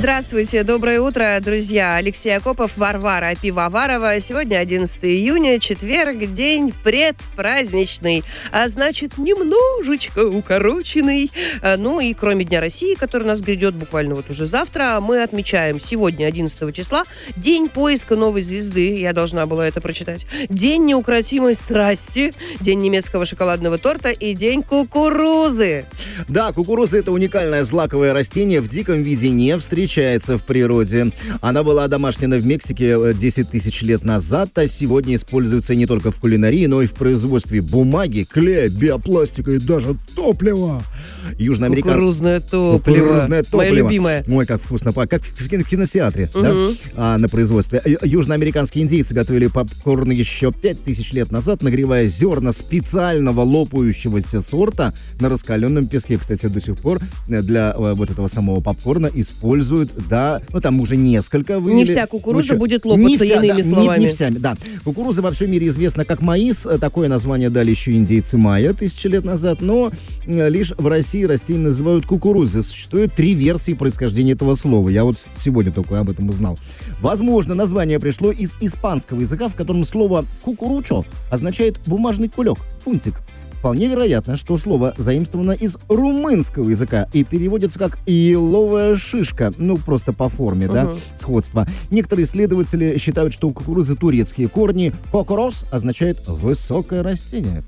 Здравствуйте, доброе утро, друзья. Алексей Акопов, Варвара Пивоварова. Сегодня 11 июня, четверг, день предпраздничный, а значит, немножечко укороченный. Ну и кроме Дня России, который у нас грядет буквально вот уже завтра, мы отмечаем сегодня, 11 числа, День поиска новой звезды. Я должна была это прочитать. День неукротимой страсти, День немецкого шоколадного торта и День кукурузы. Да, кукуруза – это уникальное злаковое растение, в диком виде не встречается в природе. Она была одомашнена в Мексике 10 тысяч лет назад, а сегодня используется не только в кулинарии, но и в производстве бумаги, клея, биопластика и даже топлива. Кукурузное топливо. Моя любимая. Ой, как вкусно. Как в кинотеатре, да? На производстве. Южноамериканские индейцы готовили попкорн еще 5000 лет назад, нагревая зерна специального лопающегося сорта на раскаленном песке. Кстати, до сих пор для вот этого самого попкорна используют, да, ну там уже несколько вывели. Не вся кукуруза будет лопаться, иными словами. Не вся, да. Кукуруза во всем мире известна как маис. Такое название дали еще индейцы майя 1000 лет назад, но лишь в России растения называют кукурузой. Существует 3 версии происхождения этого слова. Я вот сегодня только об этом узнал. Возможно, название пришло из испанского языка, в котором слово «кукуручо» означает «бумажный кулек», «фунтик». Вполне вероятно, что слово заимствовано из румынского языка и переводится как «еловая шишка». Ну, просто по форме, да, сходство. Некоторые исследователи считают, что у кукурузы турецкие корни. «Кокорос» означает «высокое растение».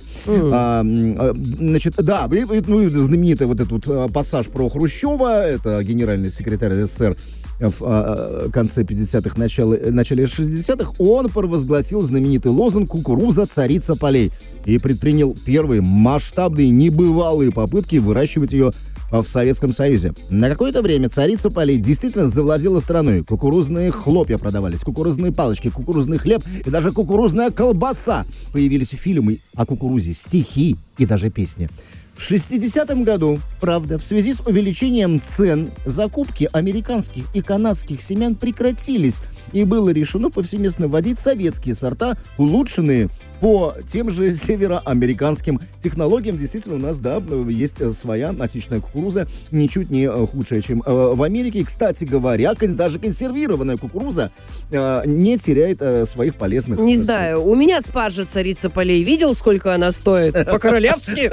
Значит, да, ну, знаменитый вот этот пассаж про Хрущева, это генеральный секретарь СССР, в конце 50-х, начале 60-х, он провозгласил знаменитый лозунг «Кукуруза – царица полей» и предпринял первые масштабные небывалые попытки выращивать ее в Советском Союзе. На какое-то время царица полей действительно завладела страной. Кукурузные хлопья продавались, кукурузные палочки, кукурузный хлеб и даже кукурузная колбаса. Появились фильмы о кукурузе, стихи и даже песни. В 60-м году, правда, в связи с увеличением цен, закупки американских и канадских семян прекратились, и было решено повсеместно вводить советские сорта, улучшенные по тем же североамериканским технологиям. Действительно, у нас, да, есть своя отечественная кукуруза, ничуть не худшая, чем в Америке. И, кстати говоря, даже консервированная кукуруза не теряет своих полезных свойств. Не знаю, у меня спаржа царица полей. Видел, сколько она стоит? По-королевски.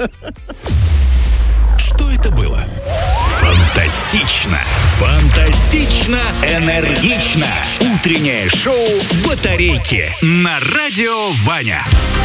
Что это было? Фантастично! Фантастично! Энергично! Утреннее шоу «Батарейки» на Радио Ваня.